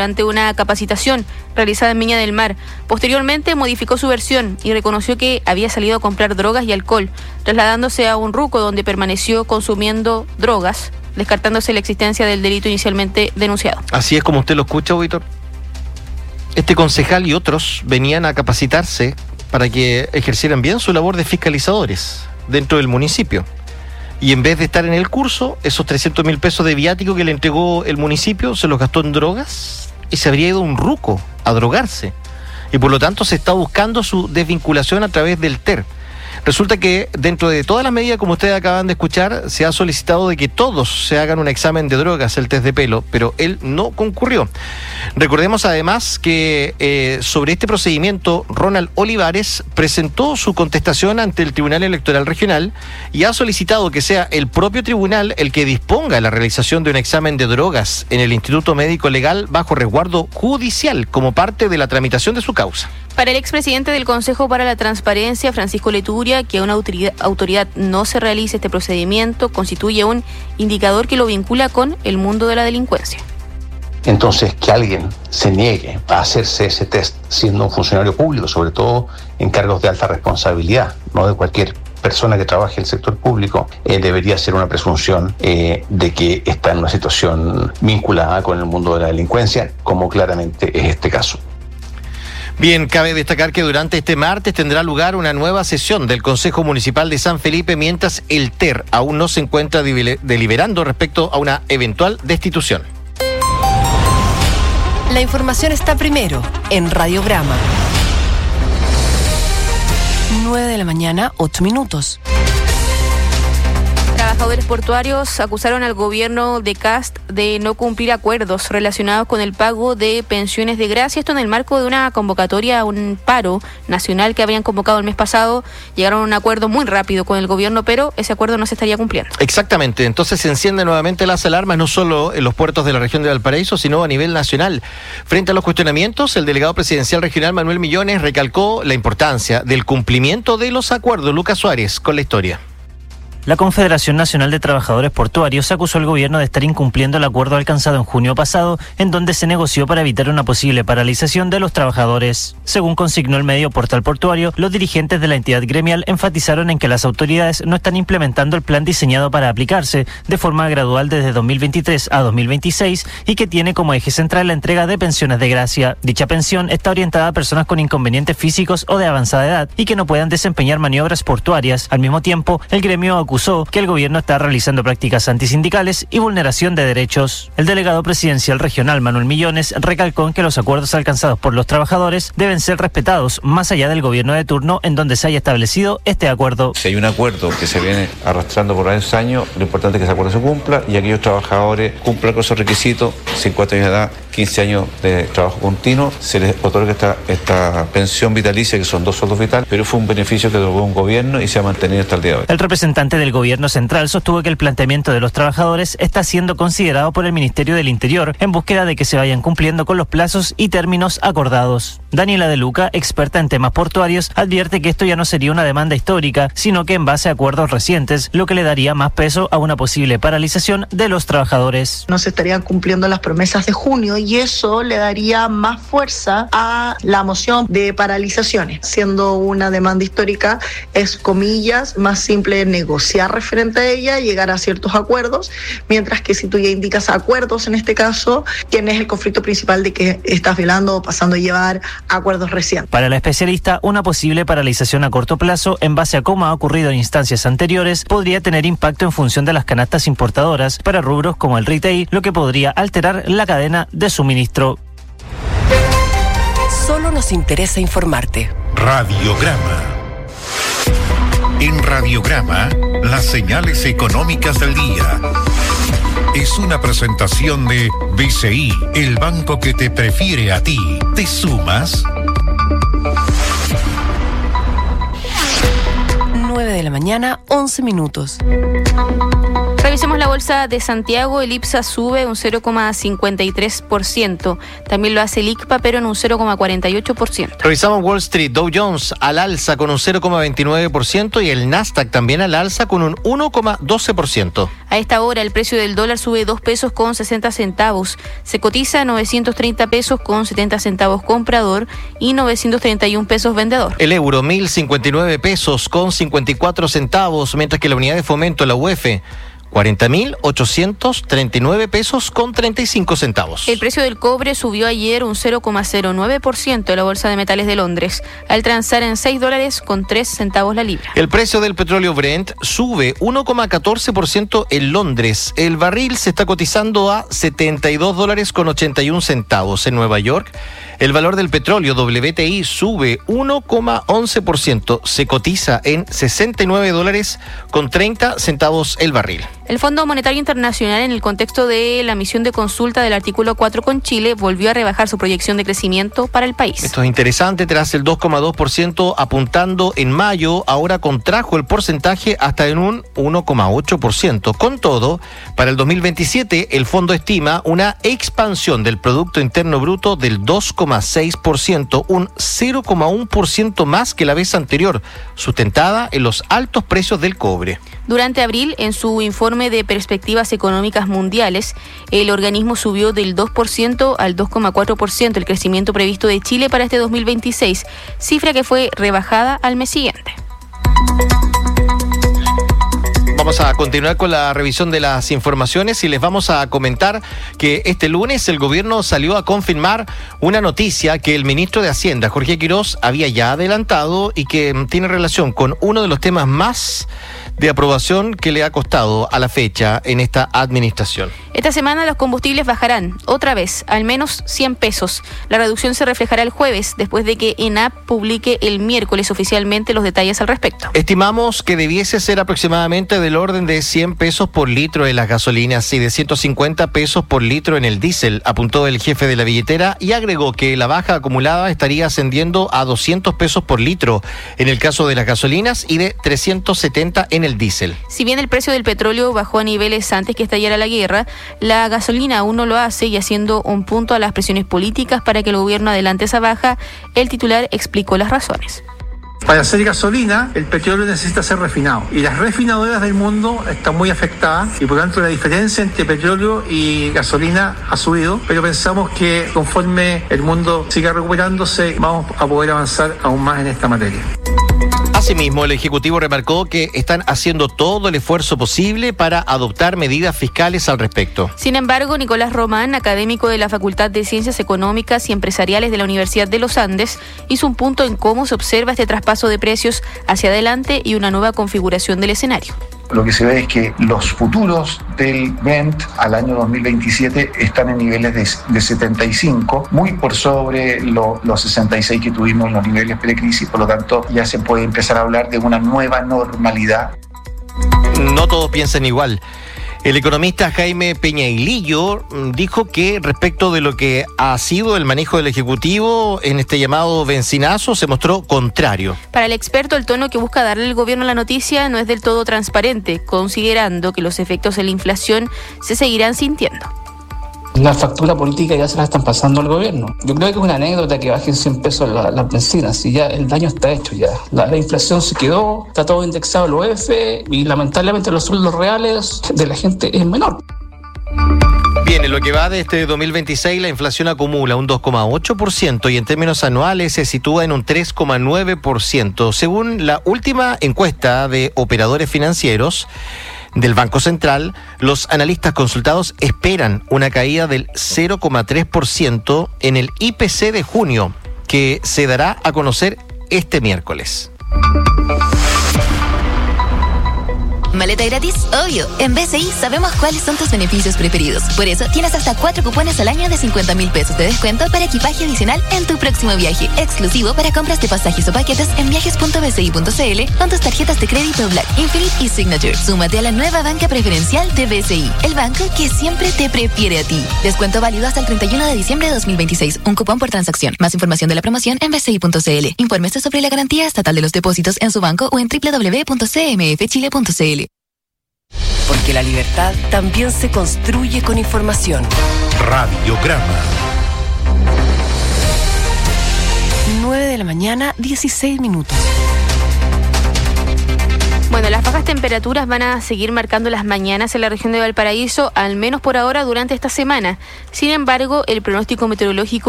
durante una capacitación realizada en Viña del Mar. Posteriormente modificó su versión y reconoció que había salido a comprar drogas y alcohol, trasladándose a un ruco donde permaneció consumiendo drogas, descartándose la existencia del delito inicialmente denunciado. Así es como usted lo escucha, Víctor. Este concejal y otros venían a capacitarse para que ejercieran bien su labor de fiscalizadores dentro del municipio. Y en vez de estar en el curso, esos 300.000 pesos de viático que le entregó el municipio se los gastó en drogas y se habría ido a un ruco a drogarse. Y por lo tanto se está buscando su desvinculación a través del TER. Resulta que dentro de todas las medidas, como ustedes acaban de escuchar, se ha solicitado de que todos se hagan un examen de drogas, el test de pelo, pero él no concurrió. Recordemos además que sobre este procedimiento, Ronald Olivares presentó su contestación ante el Tribunal Electoral Regional y ha solicitado que sea el propio tribunal el que disponga la realización de un examen de drogas en el Instituto Médico Legal bajo resguardo judicial como parte de la tramitación de su causa. Para el expresidente del Consejo para la Transparencia, Francisco Leturia, que una autoridad no se realice este procedimiento constituye un indicador que lo vincula con el mundo de la delincuencia. Entonces, que alguien se niegue a hacerse ese test siendo un funcionario público, sobre todo en cargos de alta responsabilidad, no de cualquier persona que trabaje en el sector público, debería ser una presunción de que está en una situación vinculada con el mundo de la delincuencia, como claramente es este caso. Bien, cabe destacar que durante este martes tendrá lugar una nueva sesión del Consejo Municipal de San Felipe, mientras el TER aún no se encuentra deliberando respecto a una eventual destitución. La información está primero en Radiograma. 9:08 a.m. Trabajadores portuarios acusaron al gobierno de Kast de no cumplir acuerdos relacionados con el pago de pensiones de gracia. Esto en el marco de una convocatoria a un paro nacional que habían convocado el mes pasado. Llegaron a un acuerdo muy rápido con el gobierno, pero ese acuerdo no se estaría cumpliendo. Exactamente, entonces se encienden nuevamente las alarmas, no solo en los puertos de la región de Valparaíso, sino a nivel nacional. Frente a los cuestionamientos, el delegado presidencial regional Manuel Millones recalcó la importancia del cumplimiento de los acuerdos. Lucas Suárez con la historia. La Confederación Nacional de Trabajadores Portuarios acusó al gobierno de estar incumpliendo el acuerdo alcanzado en junio pasado, en donde se negoció para evitar una posible paralización de los trabajadores. Según consignó el medio Portal Portuario, los dirigentes de la entidad gremial enfatizaron en que las autoridades no están implementando el plan diseñado para aplicarse de forma gradual desde 2023 a 2026 y que tiene como eje central la entrega de pensiones de gracia. Dicha pensión está orientada a personas con inconvenientes físicos o de avanzada edad y que no puedan desempeñar maniobras portuarias. Al mismo tiempo, el gremio acusó que el gobierno está realizando prácticas antisindicales y vulneración de derechos. El delegado presidencial regional Manuel Millones recalcó en que los acuerdos alcanzados por los trabajadores deben ser respetados más allá del gobierno de turno en donde se haya establecido este acuerdo. Si hay un acuerdo que se viene arrastrando por varios años, lo importante es que ese acuerdo se cumpla y aquellos trabajadores cumplan con esos requisitos, 50 años de edad, 15 años de trabajo continuo, se les otorga esta pensión vitalicia, que son 2 sueldos vitales, pero fue un beneficio que otorgó un gobierno y se ha mantenido hasta el día de hoy. El representante del gobierno central sostuvo que el planteamiento de los trabajadores está siendo considerado por el Ministerio del Interior en búsqueda de que se vayan cumpliendo con los plazos y términos acordados. Daniela De Luca, experta en temas portuarios, advierte que esto ya no sería una demanda histórica, sino que en base a acuerdos recientes, lo que le daría más peso a una posible paralización de los trabajadores. No se estarían cumpliendo las promesas de junio y eso le daría más fuerza a la moción de paralizaciones. Siendo una demanda histórica, es, comillas, más simple negociar referente a ella, llegar a ciertos acuerdos, mientras que si tú ya indicas acuerdos, en este caso, tienes el conflicto principal de que estás violando o pasando a llevar acuerdos recientes. Para la especialista, una posible paralización a corto plazo, en base a cómo ha ocurrido en instancias anteriores, podría tener impacto en función de las canastas importadoras para rubros como el retail, lo que podría alterar la cadena de suministro. Solo nos interesa informarte. Radiograma. En Radiograma, las señales económicas del día. Es una presentación de BCI, el banco que te prefiere a ti. ¿Te sumas? 9 de la mañana, 11 minutos. Revisemos la bolsa de Santiago. El IPSA sube un 0,53%. También lo hace el ICPA, pero en un 0,48%. Revisamos Wall Street. Dow Jones al alza con un 0,29% y el Nasdaq también al alza con un 1,12%. A esta hora el precio del dólar sube 2 pesos con 60 centavos. Se cotiza a 930 pesos con 70 centavos comprador y 931 pesos vendedor. El euro 1.059 pesos con 54 centavos, mientras que la unidad de fomento, la UF, 40.839 pesos con 35 centavos. El precio del cobre subió ayer un 0,09% en la Bolsa de Metales de Londres, al transar en $6 con 3 centavos la libra. El precio del petróleo Brent sube 1,14% en Londres. El barril se está cotizando a $72 con 81 centavos. En Nueva York, el valor del petróleo WTI sube 1,11%. Se cotiza en $69 con 30 centavos el barril. El Fondo Monetario Internacional, en el contexto de la misión de consulta del artículo 4 con Chile, volvió a rebajar su proyección de crecimiento para el país. Esto es interesante, tras el 2,2% apuntando en mayo, ahora contrajo el porcentaje hasta en un 1,8%. Con todo, para el 2027 el fondo estima una expansión del Producto Interno Bruto del 2,6%, un 0,1% más que la vez anterior, sustentada en los altos precios del cobre. Durante abril, en su informe de perspectivas económicas mundiales, el organismo subió del 2% al 2,4% el crecimiento previsto de Chile para este 2026, cifra que fue rebajada al mes siguiente. Vamos a continuar con la revisión de las informaciones y les vamos a comentar que este lunes el gobierno salió a confirmar una noticia que el ministro de Hacienda, Jorge Quirós, había ya adelantado y que tiene relación con uno de los temas más de aprobación que le ha costado a la fecha en esta administración. Esta semana los combustibles bajarán otra vez, al menos 100 pesos. La reducción se reflejará el jueves, después de que ENAP publique el miércoles oficialmente los detalles al respecto. Estimamos que debiese ser aproximadamente del orden de 100 pesos por litro en las gasolinas y de 150 pesos por litro en el diésel, apuntó el jefe de la billetera y agregó que la baja acumulada estaría ascendiendo a 200 pesos por litro en el caso de las gasolinas y de 370 en el diésel. Si bien el precio del petróleo bajó a niveles antes que estallara la guerra, la gasolina aún no lo hace y haciendo un punto a las presiones políticas para que el gobierno adelante esa baja, el titular explicó las razones. Para hacer gasolina, el petróleo necesita ser refinado y las refinadoras del mundo están muy afectadas y por lo tanto la diferencia entre petróleo y gasolina ha subido, pero pensamos que conforme el mundo siga recuperándose vamos a poder avanzar aún más en esta materia. Asimismo, el Ejecutivo remarcó que están haciendo todo el esfuerzo posible para adoptar medidas fiscales al respecto. Sin embargo, Nicolás Román, académico de la Facultad de Ciencias Económicas y Empresariales de la Universidad de los Andes, hizo un punto en cómo se observa este traspaso de precios hacia adelante y una nueva configuración del escenario. Lo que se ve es que los futuros del Brent al año 2027 están en niveles de 75, muy por sobre los 66 que tuvimos en los niveles precrisis, por lo tanto ya se puede empezar a hablar de una nueva normalidad. No todos piensan igual. El economista Jaime Peñailillo dijo que respecto de lo que ha sido el manejo del Ejecutivo en este llamado bencinazo se mostró contrario. Para el experto, el tono que busca darle el gobierno a la noticia no es del todo transparente, considerando que los efectos de la inflación se seguirán sintiendo. La factura política ya se la están pasando al gobierno. Yo creo que es una anécdota que bajen 100 pesos las bencinas y ya el daño está hecho ya. La inflación se quedó, está todo indexado al OEF y lamentablemente los sueldos reales de la gente es menor. Bien, en lo que va de este 2026 la inflación acumula un 2,8% y en términos anuales se sitúa en un 3,9%. Según la última encuesta de operadores financieros del Banco Central, los analistas consultados esperan una caída del 0,3% en el IPC de junio, que se dará a conocer este miércoles. ¿Maleta gratis? Obvio. En BCI sabemos cuáles son tus beneficios preferidos. Por eso tienes hasta 4 cupones al año de 50,000 pesos de descuento para equipaje adicional en tu próximo viaje. Exclusivo para compras de pasajes o paquetes en viajes.bci.cl con tus tarjetas de crédito Black, Infinite y Signature. Súmate a la nueva banca preferencial de BCI, el banco que siempre te prefiere a ti. Descuento válido hasta el 31 de diciembre de 2026. Un cupón por transacción. Más información de la promoción en bci.cl. Infórmese sobre la garantía estatal de los depósitos en su banco o en www.cmfchile.cl. Porque la libertad también se construye con información. Radiograma. 9 de la mañana, 16 minutos. Bueno, las bajas temperaturas van a seguir marcando las mañanas en la región de Valparaíso, al menos por ahora durante esta semana. Sin embargo, el pronóstico meteorológico